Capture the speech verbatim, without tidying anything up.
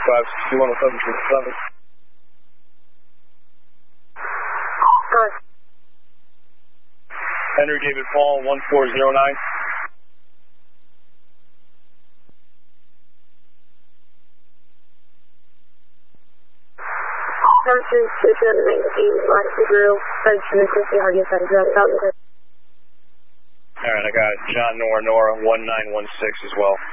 five six two one oh seven six seven. Good. Henry David Paul one four zero nine. Hampton two seven nineteen, Black Grill, Benjamin Christie, Hardy, Federal, South. Alright, I got John Nora Nora one nine one six as well.